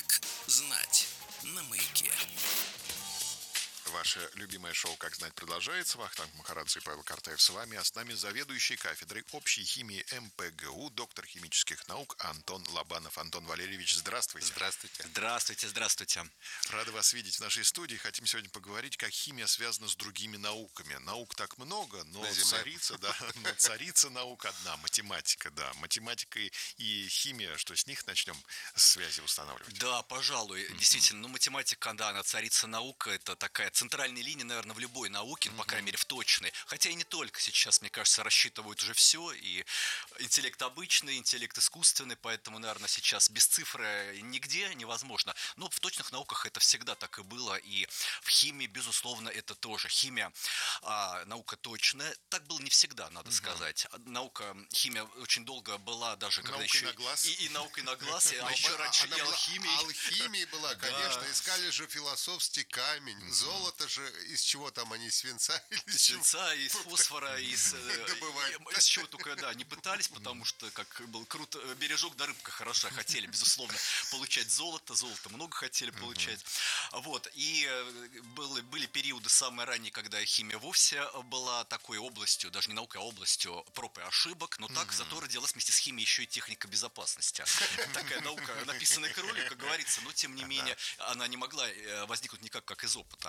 Как знать на Маяке. Ваше любимое шоу «Как знать» продолжается. Вахтанг Махарадзе и Павел Картаев с вами. А с нами заведующий кафедрой общей химии МПГУ, доктор химических наук Антон Лобанов. Антон Валерьевич, здравствуйте. Здравствуйте. Здравствуйте, здравствуйте. Рады вас видеть в нашей студии. Хотим сегодня поговорить, как химия связана с другими науками. Наук так много, но царица наук одна, математика, да. Математика и химия, что с них начнем связи устанавливать? Да, пожалуй, действительно, математика, да, она царица наук, это такая центральная линия, наверное, в любой науке, по крайней мере, в точной. Хотя и не только. Сейчас, мне кажется, рассчитывают уже все, и интеллект обычный, интеллект искусственный, поэтому, наверное, сейчас без цифры нигде невозможно. Но в точных науках это всегда так и было, и в химии, безусловно, это тоже. Химия, наука точная. Так было не всегда, надо сказать. Химия очень долго была даже, когда наукой еще... на глаз. И наукой на глаз, а еще раньше и алхимией. Алхимия была, конечно. Искали же философский камень. Золото же, из чего там они, свинца или Из свинца, из фосфора, из чего только, да, не пытались, потому что, как был круто, бережок да рыбка хороша, хотели, безусловно, получать золото много хотели получать. Вот, и были периоды самые ранние, когда химия вовсе была такой областью, даже не наукой, а областью проб и ошибок, но так зато родилась вместе с химией еще и техника безопасности. Такая наука, написанная кровью, как говорится, но тем не менее она не могла возникнуть никак как из опыта.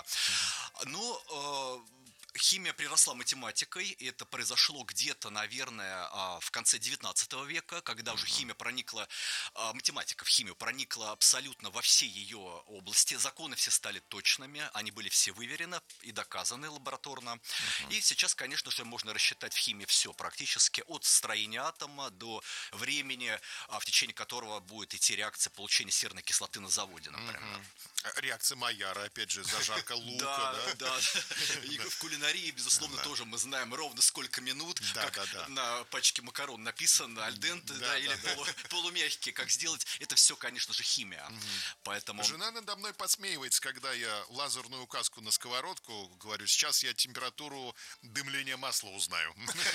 Но химия приросла математикой, и это произошло где-то, наверное, в конце 19 века, когда уже математика в химию проникла абсолютно во все ее области, законы все стали точными, они были все выверены и доказаны лабораторно. И сейчас, конечно же, можно рассчитать в химии все практически, от строения атома до времени, в течение которого будет идти реакция получения серной кислоты на заводе, например. Реакция Майяра, опять же, зажарка лука, да. И в кулинарии, безусловно, тоже мы знаем ровно сколько минут, как на пачке макарон написано, альденте, или полумягкие, как сделать. Это все, конечно же, химия. Поэтому... Жена надо мной подсмеивается, когда я лазерную указку на сковородку говорю, сейчас я температуру дымления масла узнаю.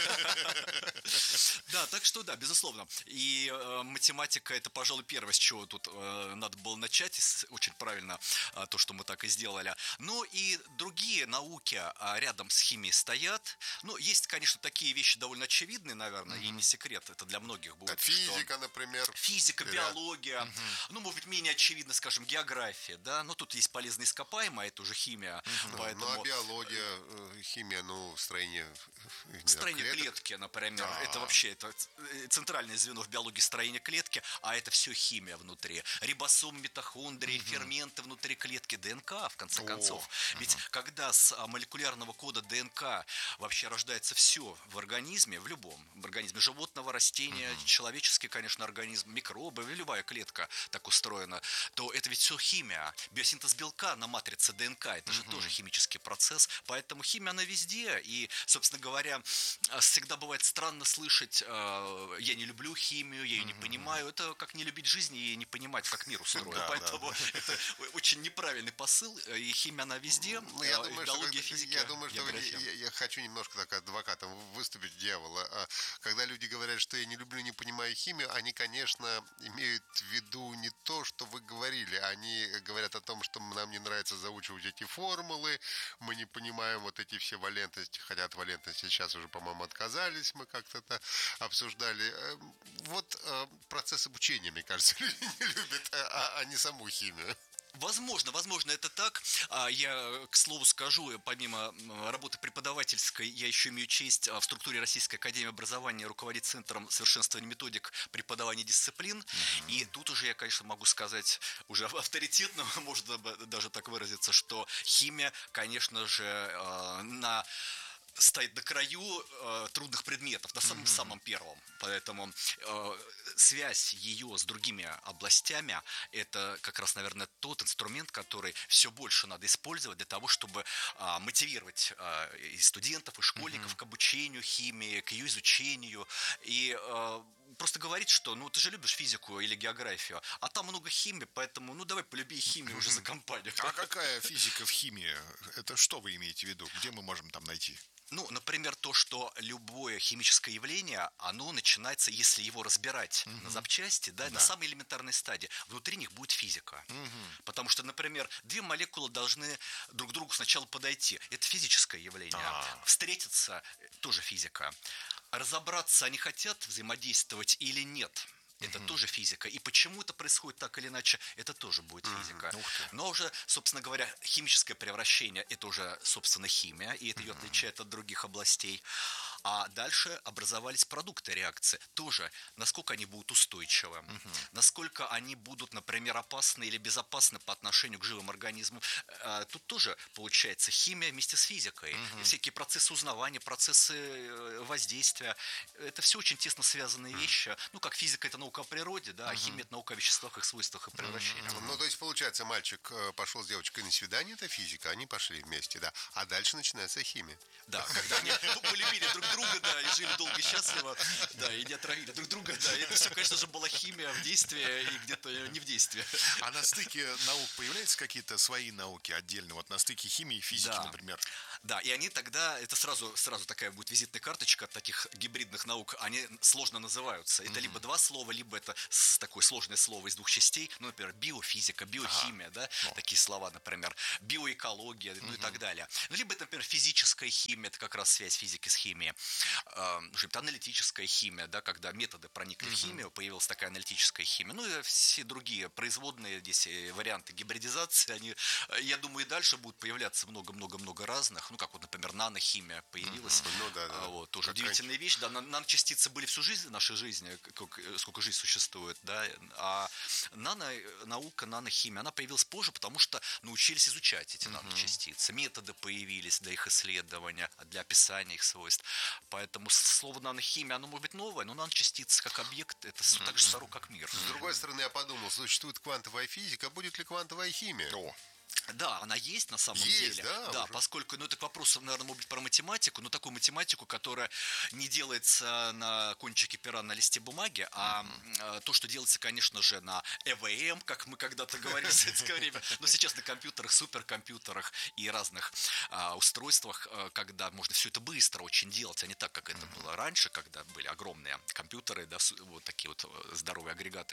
Да, так что да, безусловно. И математика — это, пожалуй, первое, с чего тут надо было начать, очень правильно то, что мы так и сделали. Ну и другие науки рядом с химией стоят. Ну, есть, конечно, такие вещи довольно очевидные, наверное, и не секрет, это для многих будет. Физика, например. Физика, биология, ну, может быть, менее очевидно, скажем, география, да, но тут есть полезные ископаемые, это уже химия. Поэтому... Ну, а биология, химия, строение клетки, например, это вообще центральное звено в биологии, строение клетки, а это все химия внутри. Рибосом, митохондрии, ферменты внутри клетки, ДНК, в конце концов. Ведь когда с молекулярного кода ДНК вообще рождается все в организме, в любом организме, животного, растения, человеческий, конечно, организм, микробы, любая клетка так устроена, то это ведь все химия. Биосинтез белка на матрице ДНК, это же тоже химический процесс, поэтому химия, она везде, и, собственно говоря, всегда бывает странно слышать, я не люблю химию, я ее не понимаю, это как не любить жизнь и не понимать, как мир устроен, поэтому это очень неправильный посыл, и химия, она везде, биология, физика, я думаю, что я хочу немножко так адвокатом выступить дьявола. Когда люди говорят, что я не люблю, не понимаю химию, они, конечно, имеют в виду не то, что вы говорили. Они говорят о том, что нам не нравится заучивать эти формулы, мы не понимаем вот эти все валентности, хотя от валентности сейчас уже, по-моему, отказались, мы как-то это обсуждали. Вот процесс обучения, мне кажется, люди не любят, а не саму химию. Возможно, это так. Я, к слову скажу, помимо работы преподавательской, я еще имею честь в структуре Российской академии образования руководить Центром совершенствования методик преподавания дисциплин. И тут уже я, конечно, могу сказать, уже авторитетно, можно даже так выразиться, что химия, конечно же, стоит на краю трудных предметов, на самом первом. Поэтому связь ее с другими областями – это как раз, наверное, тот инструмент, который все больше надо использовать для того, чтобы мотивировать и студентов, и школьников к обучению химии, к ее изучению. И просто говорить, что ты же любишь физику или географию, а там много химии, поэтому давай полюби химию уже за компанию. А какая физика в химии? Это что вы имеете в виду? Где мы можем там найти? Ну, например, то, что любое химическое явление, оно начинается, если его разбирать на запчасти, да, на самой элементарной стадии, внутри них будет физика. Потому что, например, две молекулы должны друг к другу сначала подойти. Это физическое явление. Встретиться – тоже физика. Разобраться, они хотят взаимодействовать или нет – это тоже физика. И почему это происходит так или иначе, это тоже будет физика. Но уже, собственно говоря, химическое превращение – это уже, собственно, химия, и это ее отличает от других областей. А дальше образовались продукты реакции. Тоже, насколько они будут устойчивы, насколько они будут, например, опасны или безопасны по отношению к живым организмам. Тут тоже получается химия вместе с физикой. Всякие процессы узнавания, процессы воздействия. Это все очень тесно связанные вещи. Ну, как физика – это наука о природе, да, а химия – это наука о веществах, их свойствах и превращениях. Ну, то есть, получается, мальчик пошел с девочкой на свидание, это физика, они пошли вместе, да. А дальше начинается химия. Да, когда они полюбили друг друга, да, и жили долго и счастливо, да, и не отравили друг друга, да, и это все, конечно же, была химия в действии и где-то не в действии. А на стыке наук появляются какие-то свои науки отдельно, вот на стыке химии и физики, например? Да, и они тогда, это сразу такая будет визитная карточка от таких гибридных наук, они сложно называются. Это либо два слова, либо это такое сложное слово из двух частей, ну, например, биофизика, биохимия, да, такие слова, например, биоэкология, ну и так далее. Ну, либо это, например, физическая химия, это как раз связь физики с химией. Это аналитическая химия, да, когда методы проникли в химию, появилась такая аналитическая химия. Ну и все другие производные здесь варианты гибридизации, они, я думаю, и дальше будут появляться много-много-много разных. Ну, как вот, например, нанохимия появилась. Ну, да. Вот, тоже удивительная вещь. Да, наночастицы были всю жизнь нашей жизни, сколько жизнь существует, да. А нанонаука, нанохимия, она появилась позже, потому что научились изучать эти наночастицы. Методы появились для их исследования, для описания их свойств. Поэтому слово нанохимия, оно может быть новое, но наночастицы как объект, это так же старо, как мир. С другой стороны, я подумал, существует квантовая физика, будет ли квантовая химия? Да, она есть на самом деле. Да, поскольку, это к вопросу, наверное, может быть про математику, но такую математику, которая не делается на кончике пера на листе бумаги, а то, что делается, конечно же, на ЭВМ, как мы когда-то говорили в советское время, но сейчас на компьютерах, суперкомпьютерах и разных устройствах, когда можно все это быстро очень делать, а не так, как это было раньше, когда были огромные компьютеры, да, вот такие вот здоровые агрегаты.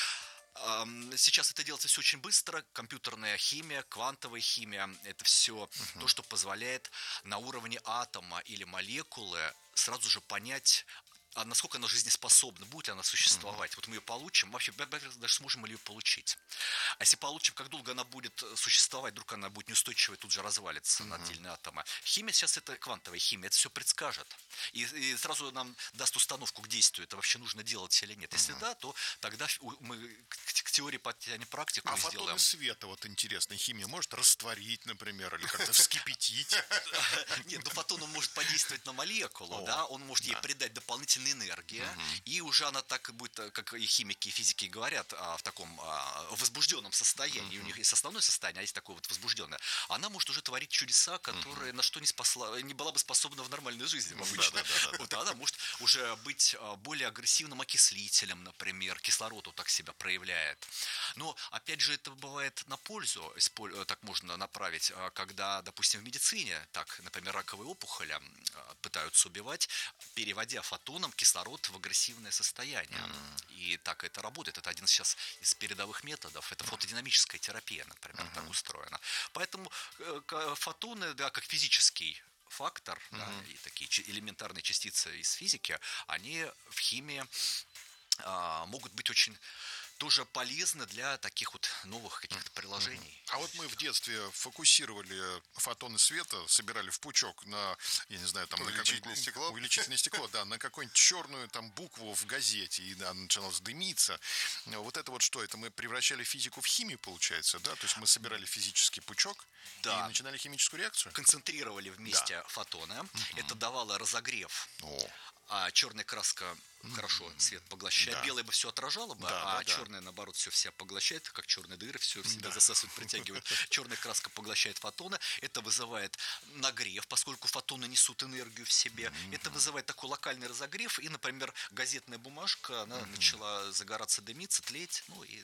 Сейчас это делается все очень быстро. Компьютерная химия, квантовая химия – это все то, что позволяет на уровне атома или молекулы сразу же понять, а насколько она жизнеспособна, будет ли она существовать. Вот мы ее получим, вообще даже сможем ли ее получить. А если получим, как долго она будет существовать, вдруг она будет неустойчивой, тут же развалится на отдельные атомы. Химия сейчас, это квантовая химия, это все предскажет. И сразу нам даст установку к действию, это вообще нужно делать или нет. Если да, то тогда мы к теории подтянем практику и сделаем. А фотоны света, вот интересно, химия может растворить, например, или как-то вскипятить? Нет, но фотон он может подействовать на молекулу, да, он может ей придать дополнительные энергия, и уже она так будет, как и химики, и физики говорят, в таком возбужденном состоянии. У них есть основное состояние, а есть такое вот возбужденное. Она может уже творить чудеса, которые на что не была бы способна в нормальной жизни обычно. Вот она может уже быть более агрессивным окислителем, например. Кислород вот так себя проявляет. Но, опять же, это бывает на пользу, так можно направить, когда, допустим, в медицине, так, например, раковые опухоли пытаются убивать, переводя фотоном кислород в агрессивное состояние. И так это работает. Это один сейчас из передовых методов. Это фотодинамическая терапия, например, так устроена. Поэтому фотоны, да, как физический фактор, да, и такие элементарные частицы из физики, они в химии могут быть очень тоже полезны для таких вот новых каких-то приложений. А вот мы в детстве фокусировали фотоны света, собирали в пучок на, я не знаю, там увеличительное стекло. Увеличительное стекло, да, на какую-нибудь черную там букву в газете, и она начиналась дымиться. Вот это вот что? Это мы превращали физику в химию, получается, да? То есть мы собирали физический пучок и начинали химическую реакцию? Концентрировали вместе фотоны. Это давало разогрев. А черная краска хорошо свет поглощает. Да. Белая бы все отражала бы, Да, а черная, наоборот, все в себя поглощает, как черные дыры, все в себя засасывает, притягивает. Черная краска поглощает фотоны. Это вызывает нагрев, поскольку фотоны несут энергию в себе. Это вызывает такой локальный разогрев. И, например, газетная бумажка, она начала загораться, дымиться, тлеть. Ну, и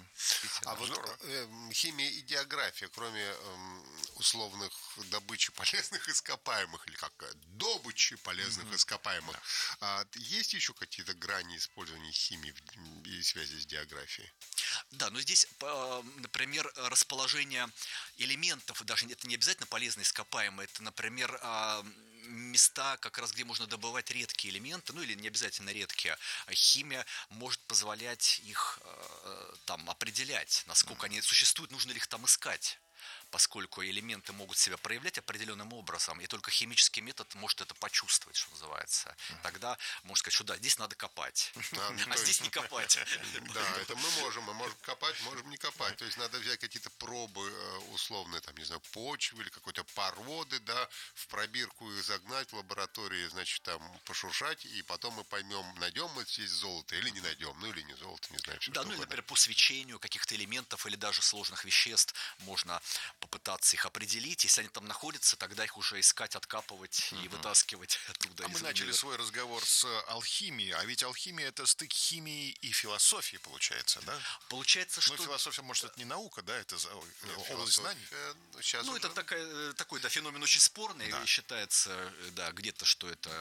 А вот химия и география, кроме условных добычи полезных ископаемых, или как добычи полезных ископаемых, есть еще какие-то грани использования химии и связи с географией? Да, но здесь, например, расположение элементов, даже это не обязательно полезные ископаемые, это, например, места, как раз где можно добывать редкие элементы, ну или не обязательно редкие, химия может позволять их там определять, насколько они существуют, нужно ли их там искать. Поскольку элементы могут себя проявлять определенным образом, и только химический метод может это почувствовать, что называется. Тогда можно сказать, что да, здесь надо копать, а здесь не копать. Да, это мы можем копать, можем не копать. То есть надо взять какие-то пробы условные, там, не знаю, почвы или какой-то породы, да, в пробирку их загнать в лаборатории, значит, там пошуршать, и потом мы поймем, найдем мы здесь золото или не найдем, ну или не золото, не знаю. Да, ну или, например, по свечению каких-то элементов или даже сложных веществ можно попытаться их определить. Если они там находятся, тогда их уже искать, откапывать и вытаскивать оттуда. Мы начали свой разговор с алхимией, а ведь алхимия — это стык химии и философии, получается, да? Получается, что... Ну, философия, может, это не наука, да, это область знаний. Ну, это такой, да, феномен очень спорный, да. Считается, да, где-то, что это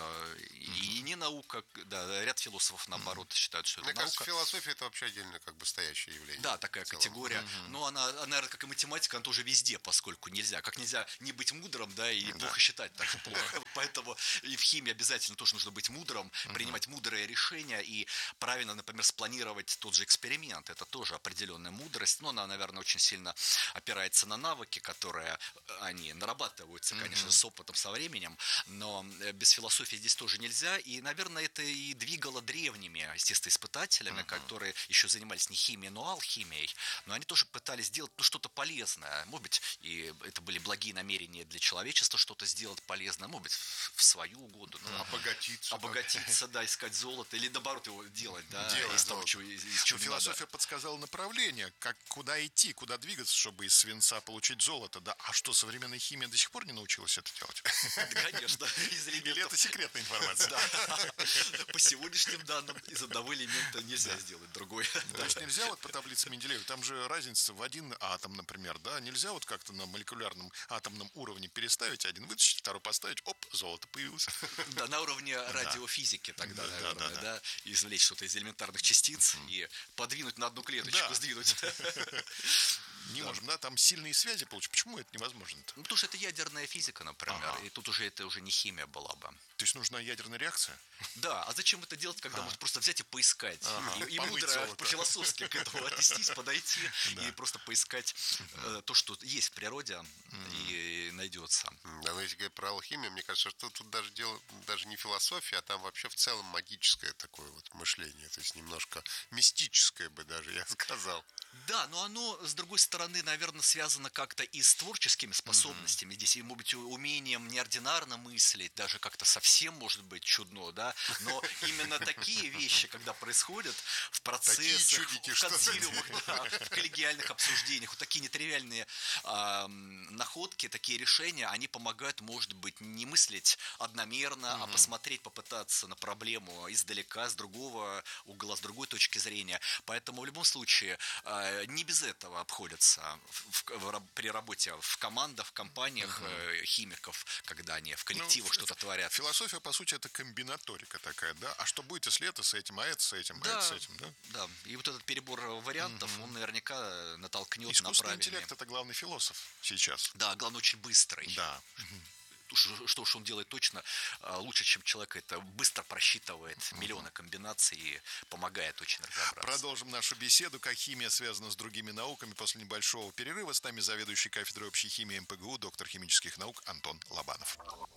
и не наука, да, ряд философов, наоборот, считают, что это наука. Мне кажется, философия — это вообще отдельно как бы стоящее явление. Да, такая категория. Но она, наверное, как и математика, она тоже везде, поскольку нельзя. Как нельзя не быть мудрым, да, и плохо считать так же плохо. Поэтому и в химии обязательно тоже нужно быть мудрым, принимать мудрые решения и правильно, например, спланировать тот же эксперимент. Это тоже определенная мудрость. Но она, наверное, очень сильно опирается на навыки, которые они нарабатываются, конечно, с опытом, со временем. Но без философии здесь тоже нельзя. И, наверное, это и двигало древними естествоиспытателями, которые еще занимались не химией, но алхимией. Но они тоже пытались сделать что-то полезное. Может быть, и это были благие намерения для человечества что-то сделать полезное, может быть, в свою угоду. Ну, обогатиться, да, искать золото, или наоборот его делать, да, из того, из чего философия подсказала направление, как, куда идти, куда двигаться, чтобы из свинца получить золото, да. А что, современная химия до сих пор не научилась это делать? Конечно. Или это секретная информация? Да. По сегодняшним данным из одного элемента нельзя сделать другой. То есть нельзя вот по таблице Менделеева, там же разница в один атом, например, да, нельзя вот как-то на молекулярном атомном уровне переставить, один вытащить, второй поставить, оп, золото появилось. Да, на уровне радиофизики тогда, наверное, да, извлечь что-то из элементарных частиц и подвинуть на одну клеточку, сдвинуть. Не можем, да, там сильные связи получить. Почему это невозможно-то? Ну, потому что это ядерная физика, например, и тут уже это уже не химия была бы. То есть нужна ядерная реакция? Да, а зачем это делать, когда можно просто взять и поискать? И мудро по-философски к этому отнестись, подойти и просто поискать то, что есть в природе, и найдется. Да, но если говорить про алхимию, мне кажется, что тут даже дело даже не философия, а там вообще в целом магическое такое вот мышление, то есть немножко мистическое бы даже, я сказал. Да, но оно, с другой стороны, наверное, связано как-то и с творческими способностями. Здесь, и, может быть, умением неординарно мыслить, даже как-то совсем, может быть, чудно, да. Но именно такие вещи, когда происходят в процессах, в консилиумах, в коллегиальных обсуждениях, вот такие нетривиальные находки, такие решения, они помогают, может быть, не мыслить одномерно, а посмотреть, попытаться на проблему издалека, с другого угла, с другой точки зрения. Поэтому в любом случае не без этого обходятся при работе в командах, в компаниях химиков, когда они в коллективах что-то творят. Философия, по сути, это комбинаторика такая, да? А что будет, если это с этим, а это с этим, а это с этим, да? Да, и вот этот перебор вариантов, он наверняка натолкнет на правильный. Искусственный интеллект — это главный философ сейчас. Да, главное, очень быстрый. Да. Что уж он делает точно лучше, чем человек, это быстро просчитывает миллионы комбинаций и помогает очень разобраться. Продолжим нашу беседу, как химия связана с другими науками, после небольшого перерыва. С нами заведующий кафедрой общей химии МПГУ, доктор химических наук Антон Лобанов.